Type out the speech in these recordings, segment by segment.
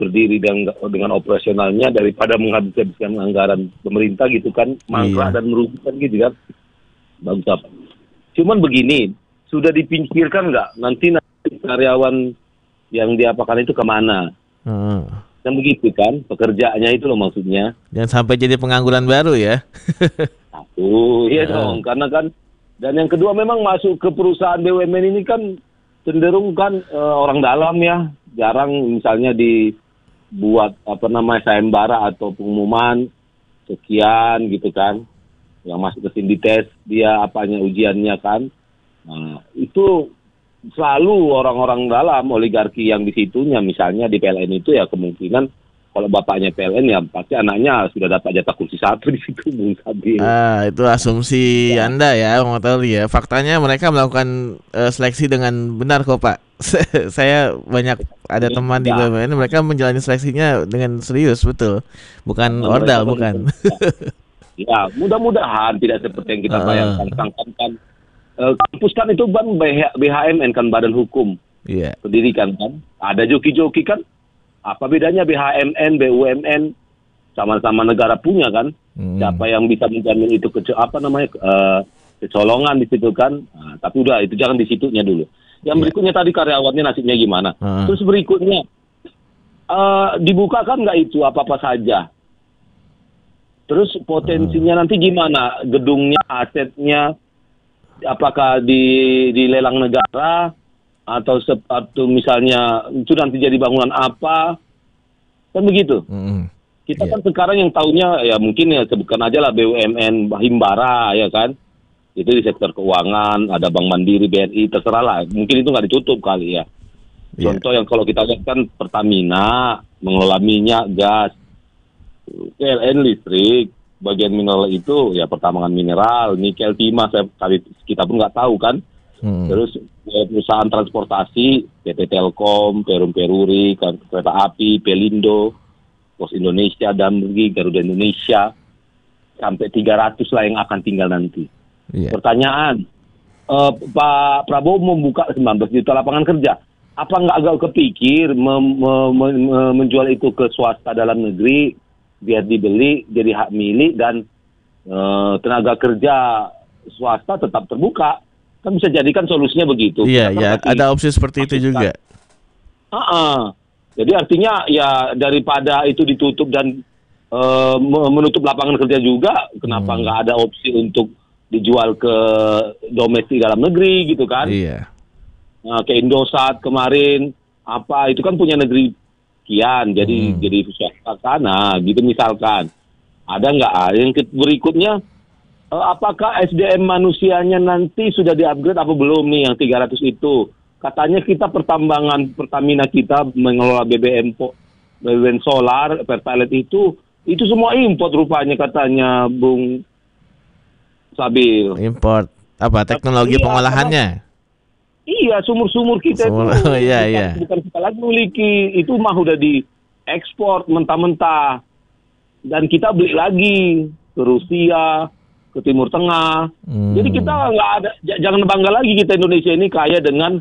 berdiri dengan operasionalnya daripada menghabiskan anggaran pemerintah gitu kan, mangkrak dan merugikan gitu kan. Bagus apa? Cuman begini, sudah dipikirkan nggak nanti karyawan yang diapakan itu kemana? Kan begitu kan, pekerjaannya itu loh maksudnya. Jangan sampai jadi pengangguran baru ya. Iya dong, karena kan, dan yang kedua memang masuk ke perusahaan BUMN ini kan cenderung kan orang dalam ya, jarang misalnya dibuat sayembara atau pengumuman sekian gitu kan, yang masuk ke sini dites dia ujiannya kan. Nah, itu selalu orang-orang dalam oligarki yang di situnya, misalnya di PLN itu ya kemungkinan kalau bapaknya PLN ya pasti anaknya sudah dapat jatah kursi 1 di situ, Bung Sabil. Itu asumsi Anda ya, Bung Tali ya. Faktanya mereka melakukan seleksi dengan benar kok Pak. Saya banyak ada teman di BUMN, mereka menjalani seleksinya dengan serius, betul. Bukan ordal, bukan. Ya, mudah-mudahan tidak seperti yang kita bayangkan. Kan kampus kan itu BHMN kan, Badan Hukum Pendidikan kan. Ada joki-joki kan. Apa bedanya BHMN, BUMN, sama-sama negara punya kan. Siapa yang bisa menjamin itu kecolongan di situ kan. Nah, tapi udah itu jangan di situnya dulu. Yang berikutnya tadi karyawannya nasibnya gimana. Terus berikutnya dibuka kan nggak itu apa-apa saja. Terus potensinya nanti gimana? Gedungnya, asetnya, apakah dilelang negara atau misalnya itu nanti jadi bangunan apa, kan begitu. Kita kan sekarang yang tahunya ya mungkin ya sebutkan aja lah BUMN Himbara ya kan, itu di sektor keuangan, ada Bank Mandiri, BNI, terserah lah, mungkin itu nggak ditutup kali ya. Contoh yang kalau kita lihat kan Pertamina mengelola minyak, gas, PLN listrik, bagian mineral itu ya pertambangan mineral, nikel, timah, kita pun nggak tahu kan. Terus perusahaan transportasi, PT Telkom, Perum Peruri, kereta api, Pelindo, Pos Indonesia, Damri, Garuda Indonesia, sampai 300 lah yang akan tinggal nanti. Pertanyaan, Pak Prabowo membuka 19 juta lapangan kerja. Apa nggak agak kepikir menjual itu ke swasta dalam negeri, biar dibeli jadi hak milik dan tenaga kerja swasta tetap terbuka, kan bisa jadikan solusinya begitu. Iya, ada opsi seperti itu juga. Jadi artinya ya daripada itu ditutup dan menutup lapangan kerja juga, kenapa nggak ada opsi untuk dijual ke domestik dalam negeri gitu kan? Iya. Ke Indosat kemarin itu kan punya negeri kian, jadi swasta sana gitu misalkan. Ada nggak? Yang berikutnya, apakah SDM manusianya nanti sudah di-upgrade apa belum nih yang 300 itu? Katanya kita Pertamina kita mengelola BBM solar, Pertalite itu semua import rupanya katanya Bung Sabil. Import apa? Teknologi pengolahannya? Iya, sumur-sumur kita itu bukan kita lagi memiliki, itu mah udah diekspor mentah-mentah. Dan kita beli lagi ke Rusia, ke Timur Tengah. Jadi kita nggak ada, jangan bangga lagi kita Indonesia ini kaya dengan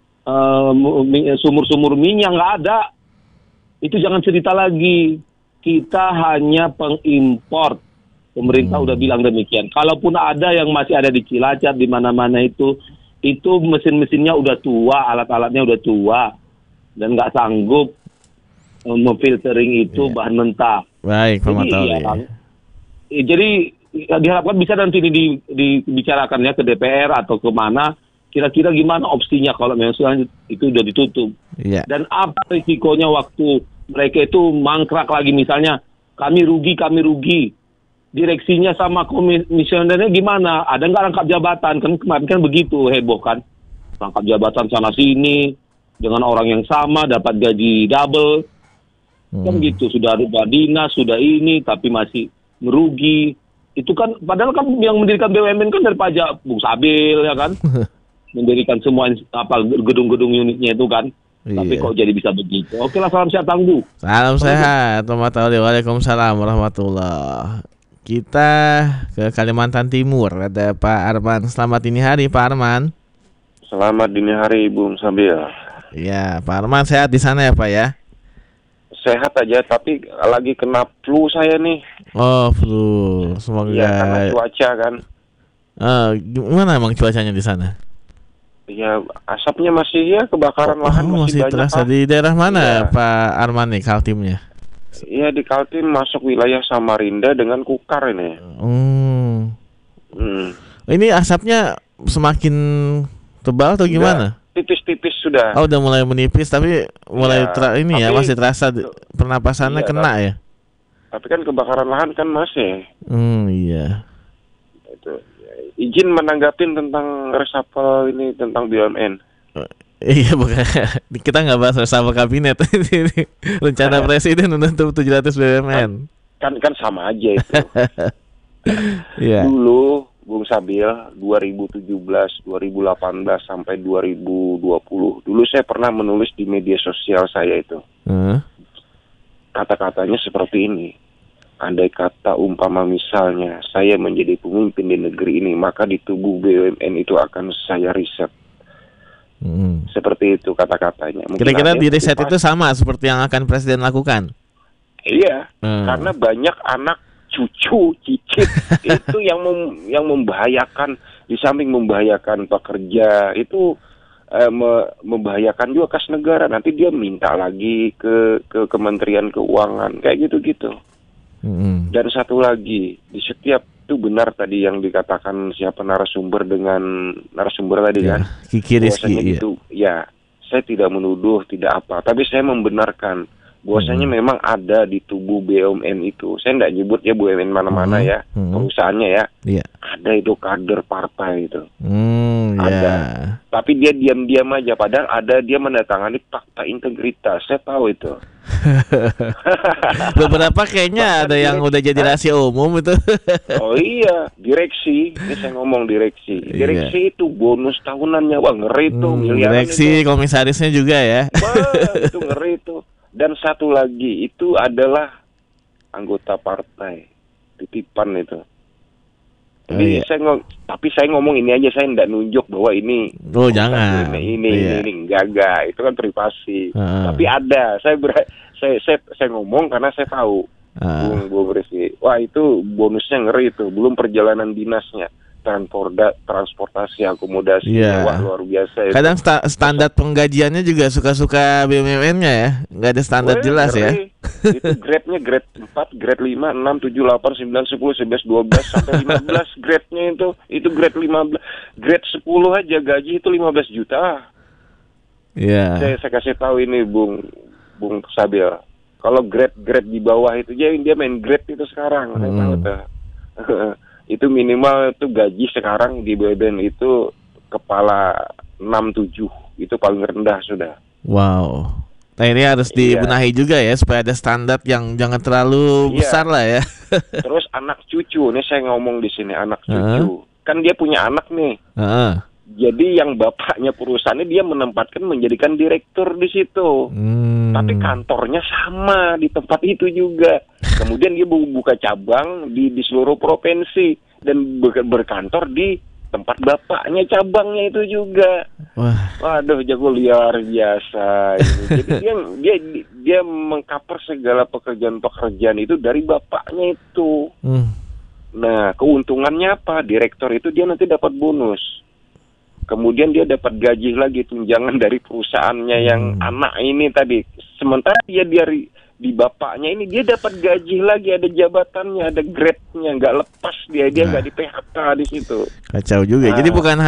sumur-sumur minyak, nggak ada. Itu jangan cerita lagi. Kita hanya pengimpor. Pemerintah udah bilang demikian. Kalaupun ada yang masih ada di Cilacap, di mana-mana itu mesin-mesinnya udah tua, alat-alatnya udah tua, dan nggak sanggup memfiltering itu bahan mentah. Baik, Pak Matali. Jadi diharapkan bisa nanti dibicarakan ya ke DPR atau kemana, kira-kira gimana opsinya kalau memang itu udah ditutup. Dan apa risikonya waktu mereka itu mangkrak lagi, misalnya kami rugi. Direksinya sama komisionernya gimana? Ada nggak rangkap jabatan? Kan kemarin kan begitu heboh kan. Rangkap jabatan sana sini dengan orang yang sama dapat gaji double. Kan gitu, sudah rubah dinas, sudah ini tapi masih merugi. Itu kan padahal kan yang mendirikan BUMN kan dari pajak Bung Sabil ya kan. Mendirikan semua gedung-gedung unitnya itu kan. Tapi kok jadi bisa begitu? Oke lah, salam sehat Tangguh. Salam sehat, Waalaikumsalam warahmatullahi. Kita ke Kalimantan Timur, ada Pak Arman. Selamat dini hari Pak Arman. Selamat dini hari Bung Sabil. Iya, Pak Arman sehat di sana ya Pak ya? sehat aja, tapi lagi kena flu saya nih. Oh, flu. Semoga. Iya, karena cuaca kan. Gimana emang cuacanya di sana? Ya, asapnya masih ya, kebakaran lahan masih banyak. Terasa di daerah mana, Pak Arman nih Kaltimnya? Iya, di Kaltim masuk wilayah Samarinda dengan Kukar ini. Ini asapnya semakin tebal atau gimana? Tipis-tipis sudah. Oh, udah mulai menipis, tapi mulai masih terasa pernapasannya kena ya. Tapi kan kebakaran lahan kan masih. Iya. Itu. Izin menanggapin tentang reshuffle ini, tentang BUMN. Iya, bukan. Kita nggak bahas reshuffle kabinet. Rencana presiden untuk 700 BUMN. Kan sama aja itu. Yeah. Dulu Bung Sabil 2017, 2018 sampai 2020. Dulu saya pernah menulis di media sosial saya itu. Kata-katanya seperti ini. Andai kata umpama misalnya saya menjadi pemimpin di negeri ini, maka di tubuh BUMN itu akan saya riset. Seperti itu kata-katanya. Kira-kira di riset itu sama seperti yang akan presiden lakukan? Iya, karena banyak anak cucu, cicit itu yang membahayakan, di samping membahayakan pekerja itu membahayakan juga kas negara. Nanti dia minta lagi ke Kementerian Keuangan kayak gitu-gitu. Dan satu lagi, di setiap itu benar tadi yang dikatakan siapa narasumber tadi kan, Kiki Rizky, gitu. Ya, saya tidak menuduh, tidak apa, tapi saya membenarkan bahwasanya memang ada di tubuh BUMN itu. Saya tidak nyebut ya BUMN mana-mana ya, perusahaannya ya. Ada itu kader partai itu. Ada. Tapi dia diam-diam aja, padahal ada dia menandatangani fakta integritas. Saya tahu itu. Beberapa kayaknya ada yang udah jadi rahasia umum itu. Oh iya, direksi. Ini saya ngomong direksi. Direksi itu bonus tahunannya, wah ngeri tuh, miliaran. Direksi, komisarisnya juga ya. Wah, itu ngeri tuh. Dan satu lagi itu adalah anggota partai, titipan itu. Jadi saya ngomong ini aja, saya tidak nunjuk bahwa ini. Oh jangan. Ini enggak. Itu kan privasi. Tapi ada. Saya ngomong karena saya tahu. Bung Rizky. Wah itu bonusnya ngeri itu. Belum perjalanan dinasnya. Transportasi, akomodasi, wah luar biasa. Kadang standar penggajiannya juga suka-suka BUMN-nya ya, nggak ada standar jelas ngeri. Ya. Itu grade-nya grade 4, grade 5, 6, 7, 8, 9, 10, 11, 12 sampai 15 grade-nya itu grade 15, grade 10 aja gaji itu 15 juta. Iya. Saya kasih tahu ini Bung Sabil. Kalau grade di bawah itu dia main grade itu sekarang. Saya tahu tuh. Itu minimal itu gaji sekarang di BUMN itu kepala 6-7, itu paling rendah sudah. Wow. Nah ini harus dibenahi juga ya supaya ada standar yang jangan terlalu besar lah ya. Terus anak cucu, ini saya ngomong di sini anak cucu. Kan dia punya anak nih. Jadi yang bapaknya perusahaannya dia menempatkan menjadikan direktur di situ. Tapi kantornya sama di tempat itu juga. Kemudian dia buka cabang di seluruh provinsi dan berkantor di tempat bapaknya cabangnya itu juga. Waduh, jago luar biasa. Jadi dia mengcover segala pekerjaan itu dari bapaknya itu. Nah, keuntungannya apa? Direktur itu dia nanti dapat bonus. Kemudian dia dapat gaji lagi, tunjangan dari perusahaannya yang anak ini tadi. Sementara dia di bapaknya ini dia dapat gaji lagi, ada jabatannya, ada grade-nya, nggak lepas dia nggak di PHK di situ. Kacau juga. Jadi bukan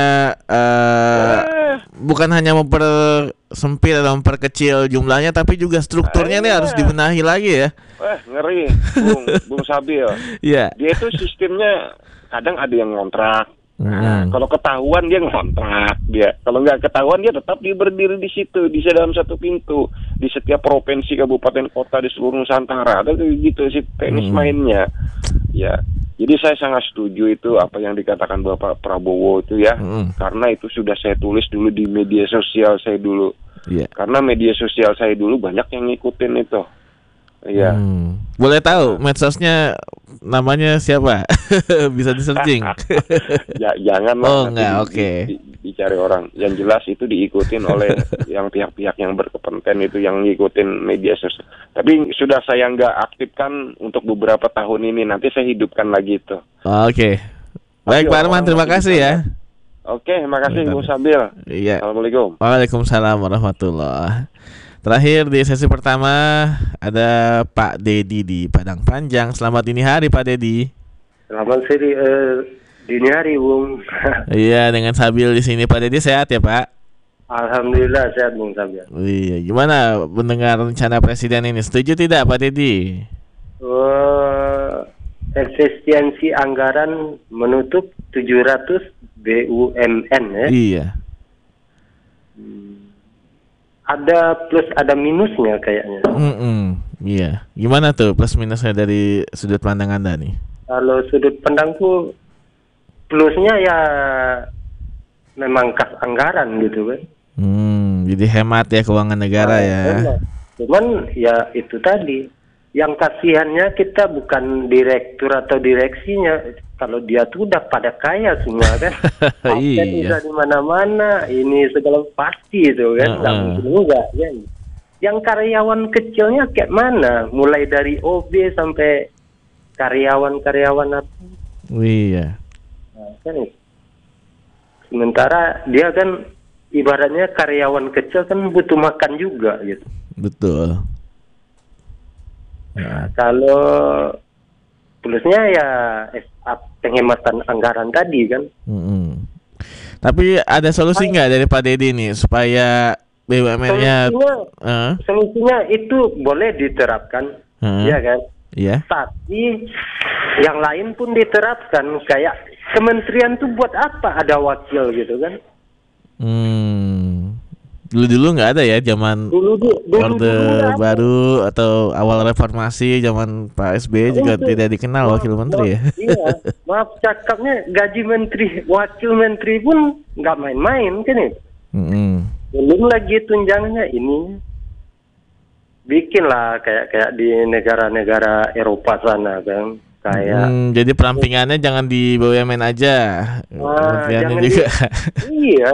hanya mempersempit atau memperkecil jumlahnya, tapi juga strukturnya ini harus dibenahi lagi ya. Ngeri, Bung Sabil. Dia itu sistemnya kadang ada yang ngontrak. Kalau ketahuan dia ngontrak dia. Kalau nggak ketahuan dia tetap dia berdiri di situ, di dalam satu pintu di setiap provinsi, kabupaten, kota di seluruh Nusantara. Ada gitu sih teknis mainnya. Ya, jadi saya sangat setuju itu apa yang dikatakan Bapak Prabowo itu ya. Karena itu sudah saya tulis dulu di media sosial saya dulu. Karena media sosial saya dulu banyak yang ngikutin itu. Iya. Boleh tahu medsosnya namanya siapa? Bisa di-searching. Ya, janganlah. Oh, enggak, oke. Dicari orang. Yang jelas itu diikutin oleh yang pihak-pihak yang berkepentingan itu yang ngikutin media sosial. Tapi sudah saya nggak aktifkan untuk beberapa tahun ini. Nanti saya hidupkan lagi itu. Oke. Baik Pak Arman, terima kasih ya. Oke, terima kasih Bung Sabil. Iya. Assalamualaikum. Waalaikumsalam warahmatullahi. Terakhir di sesi pertama ada Pak Dedi di Padang Panjang. Selamat dini hari Pak Dedi. Selamat dini hari Bung. Iya, dengan Sabil di sini. Pak Dedi sehat ya Pak? Alhamdulillah sehat Bung Sabil. Iya, gimana mendengar rencana Presiden ini? Setuju tidak Pak Dedi? Efisiensi anggaran menutup 700 BUMN ya. Iya. Ada plus ada minusnya kayaknya. Iya. Gimana tuh plus minusnya dari sudut pandang Anda nih? Kalau sudut pandangku plusnya ya memang kas anggaran gitu kan. Jadi hemat ya keuangan negara ya. Hemat. Cuman ya itu tadi. Yang kasihannya kita bukan direktur atau direksinya. Kalau dia tuh udah pada kaya semua kan. Aset udah di mana-mana. Ini segala pasti itu kan. Nggak mungkin enggak kan. Yang karyawan kecilnya kayak mana? Mulai dari OB sampai karyawan-karyawan apa? Iya. Nah, kan. Sementara dia kan ibaratnya karyawan kecil kan butuh makan juga gitu. Betul. Nah, kalau plusnya ya penghematan anggaran tadi kan. Tapi ada solusi nggak dari Pak Dedi nih supaya BUMN-nya? Solusinya itu boleh diterapkan, ya kan? Iya. Tapi yang lain pun diterapkan. Kayak kementerian tuh buat apa ada wakil gitu kan? Dulu nggak ada ya zaman Orde Baru atau awal reformasi zaman Pak SBY juga tidak dikenal wakil menteri ya. Iya, maaf cakapnya gaji menteri, wakil menteri pun nggak main-main kan ya. Belum lagi tunjangannya ini. Bikinlah kayak di negara-negara Eropa sana kan. Kayak jadi perampingannya jangan di BUMN aja. Jangan juga. Iya.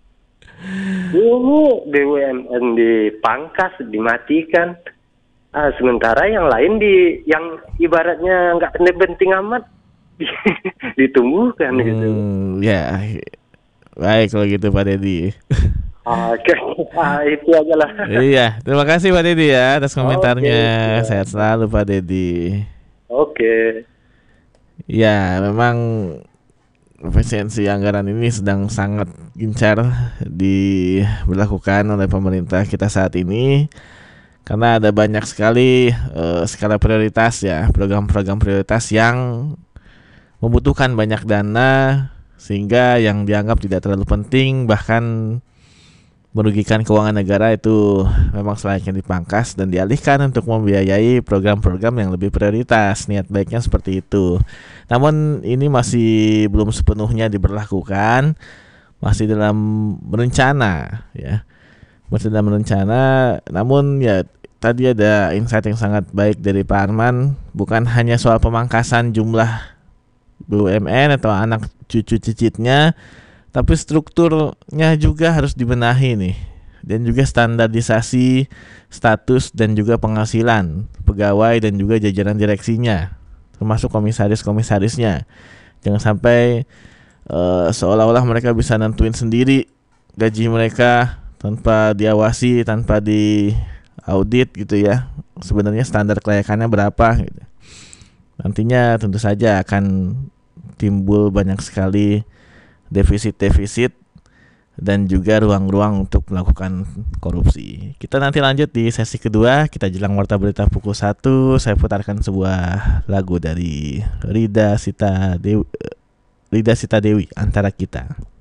Ini BUMN dipangkas, dimatikan. Sementara yang lain yang ibaratnya nggak penting amat ditumbuhkan gitu. Ya, baik kalau gitu Pak Dedi. Oke, itu aja lah. Iya, terima kasih Pak Dedi ya atas komentarnya. Sehat selalu Pak Dedi. Oke. Ya, memang efisiensi anggaran ini sedang sangat gencar diberlakukan oleh pemerintah kita saat ini karena ada banyak sekali skala prioritas ya, program-program prioritas yang membutuhkan banyak dana sehingga yang dianggap tidak terlalu penting bahkan merugikan keuangan negara itu memang selayaknya dipangkas dan dialihkan untuk membiayai program-program yang lebih prioritas. Niat baiknya seperti itu. Namun ini masih belum sepenuhnya diberlakukan, masih dalam berencana ya. Masih dalam berencana, namun ya tadi ada insight yang sangat baik dari Pak Arman, bukan hanya soal pemangkasan jumlah BUMN atau anak cucu cicitnya, tapi strukturnya juga harus dibenahi nih. Dan juga standarisasi status dan juga penghasilan pegawai dan juga jajaran direksinya, termasuk komisaris-komisarisnya. Jangan sampai seolah-olah mereka bisa nentuin sendiri gaji mereka tanpa diawasi, tanpa diaudit gitu ya. Sebenarnya standar kelayakannya berapa gitu. Nantinya tentu saja akan timbul banyak sekali defisit-defisit dan juga ruang-ruang untuk melakukan korupsi. Kita nanti lanjut di sesi kedua. Kita jelang Warta Berita pukul 1. Saya putarkan sebuah lagu dari Rida Sita Dewi, Antara Kita.